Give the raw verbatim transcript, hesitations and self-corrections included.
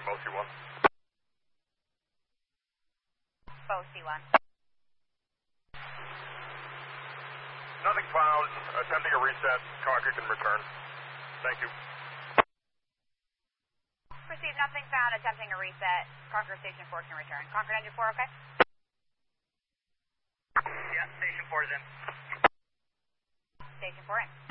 on Bo C one. Bo C one. Nothing found. Attempting a reset. Conquer can return. Thank you. Receive nothing found. Attempting a reset. Conquer Station four can return. Conquer Engine four, okay? Yeah, Station four is in. Station four in.